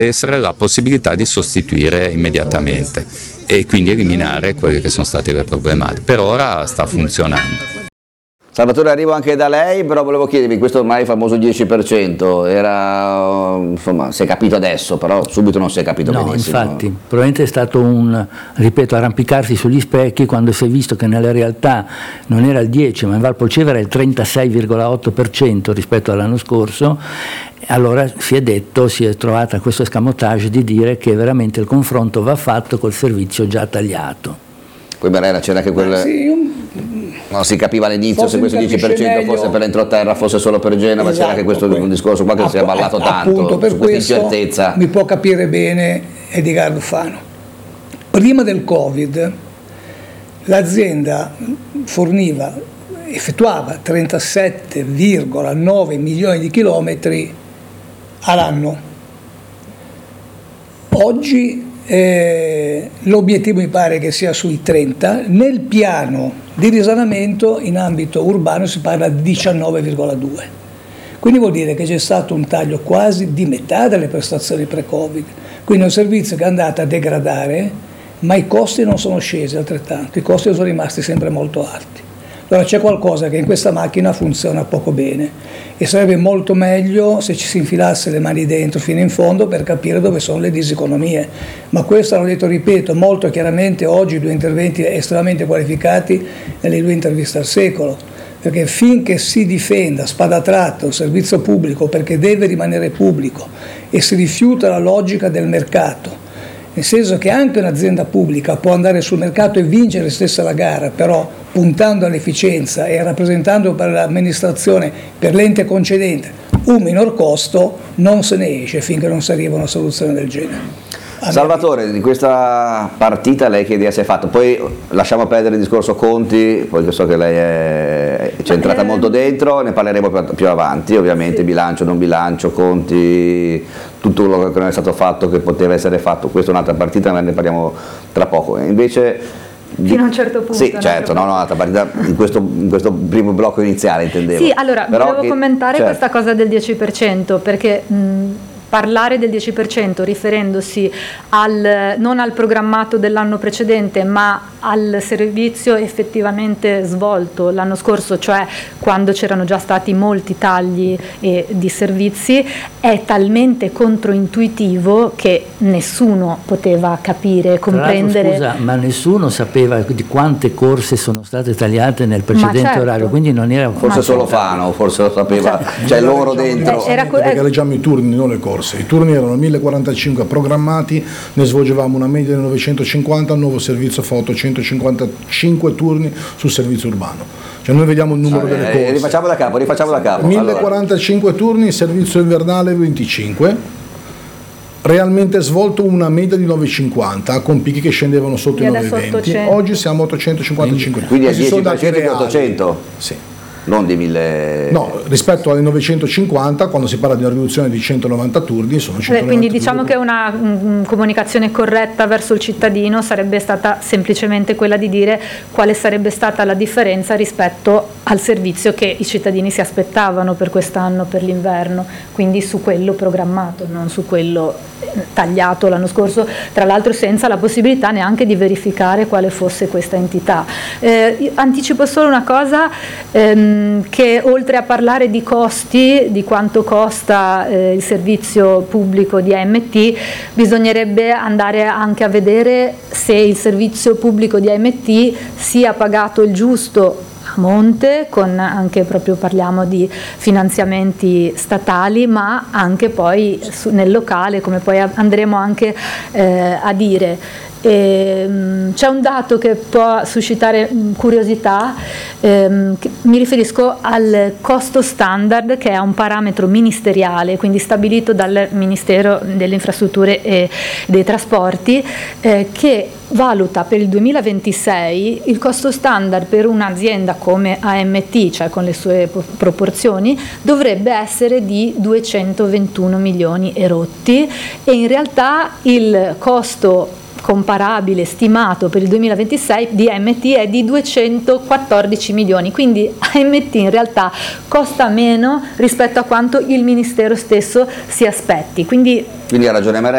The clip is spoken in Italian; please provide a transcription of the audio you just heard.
essere la possibilità di sostituire immediatamente e quindi eliminare quelle che sono state le problematiche. Per ora sta funzionando. Salvatore, arrivo anche da lei, però volevo chiedervi, questo ormai famoso 10%, era, insomma, si è capito adesso, però subito non si è capito benissimo. No, infatti, probabilmente è stato arrampicarsi sugli specchi quando si è visto che nella realtà non era il 10, ma in Valpolcevera era il 36,8% rispetto all'anno scorso. Allora si è trovata questo escamotage di dire che veramente il confronto va fatto col servizio già tagliato. Poi Barella c'era anche quel... Non si capiva all'inizio se questo 10% fosse per l'entroterra, fosse solo per Genova, c'era anche questo discorso qua che si è ballato tanto, appunto, per su questa questo incertezza. Mi può capire bene Edgardo Fano. Prima del Covid l'azienda effettuava 37,9 milioni di chilometri all'anno. Oggi l'obiettivo mi pare che sia sui 30, nel piano di risanamento in ambito urbano si parla di 19,2, quindi vuol dire che c'è stato un taglio quasi di metà delle prestazioni pre-Covid, quindi è un servizio che è andato a degradare, ma i costi non sono scesi altrettanto, i costi sono rimasti sempre molto alti. Allora c'è qualcosa che in questa macchina funziona poco bene e sarebbe molto meglio se ci si infilasse le mani dentro fino in fondo per capire dove sono le diseconomie, ma questo l'ho detto, ripeto, molto chiaramente oggi, 2 interventi estremamente qualificati nelle 2 interviste al secolo, perché finché si difenda spada tratta un servizio pubblico perché deve rimanere pubblico e si rifiuta la logica del mercato, nel senso che anche un'azienda pubblica può andare sul mercato e vincere stessa la gara, però puntando all'efficienza e rappresentando per l'amministrazione, per l'ente concedente, un minor costo, non se ne esce finché non si arriva a una soluzione del genere. Salvatore, di questa partita lei che idea si è fatto? Poi lasciamo perdere il discorso conti, poiché so che lei è centrata molto dentro, ne parleremo più avanti, ovviamente, sì. Bilancio, non bilancio, conti, tutto quello che non è stato fatto, che poteva essere fatto. Questa è un'altra partita, ma ne parliamo tra poco. Invece, fino a un certo punto. Sì, certo, un'altra partita in questo primo blocco iniziale, intendevo. Sì, allora, volevo commentare questa cosa del 10%, perché parlare del 10% riferendosi non al programmato dell'anno precedente, ma al servizio effettivamente svolto l'anno scorso, cioè quando c'erano già stati molti tagli di servizi, è talmente controintuitivo che nessuno poteva capire, comprendere. Scusa, ma nessuno sapeva di quante corse sono state tagliate nel precedente orario, quindi non era... Forse solo Fano, forse lo sapeva, cioè loro dentro. Perché leggiamo i turni, non le corse. I turni erano 1045 programmati, ne svolgevamo una media di 950, il nuovo servizio fa 855 turni sul servizio urbano. Cioè noi vediamo il numero delle corse. Rifacciamo da capo. 1045 allora. Turni, servizio invernale 25, realmente svolto una media di 950 con picchi che scendevano sotto i 920. Oggi siamo a 855. Quindi è 10% di 800? Sì. Non di 1000. No, rispetto alle 950, quando si parla di una riduzione di 190 turni, sono 190 quindi diciamo che una comunicazione corretta verso il cittadino sarebbe stata semplicemente quella di dire quale sarebbe stata la differenza rispetto al servizio che i cittadini si aspettavano per quest'anno, per l'inverno, quindi su quello programmato, non su quello tagliato l'anno scorso, tra l'altro senza la possibilità neanche di verificare quale fosse questa entità. Anticipo solo una cosa, che oltre a parlare di costi, di quanto costa il servizio pubblico di AMT, bisognerebbe andare anche a vedere se il servizio pubblico di AMT sia pagato il giusto a monte, con anche proprio parliamo di finanziamenti statali, ma anche poi nel locale, come poi andremo anche a dire. C'è un dato che può suscitare curiosità, mi riferisco al costo standard, che è un parametro ministeriale, quindi stabilito dal Ministero delle Infrastrutture e dei Trasporti, che valuta per il 2026 il costo standard per un'azienda come AMT, cioè con le sue proporzioni, dovrebbe essere di 221 milioni e rotti, e in realtà il costo comparabile stimato per il 2026 di AMT è di 214 milioni, quindi AMT in realtà costa meno rispetto a quanto il Ministero stesso si aspetti. Quindi ha ragione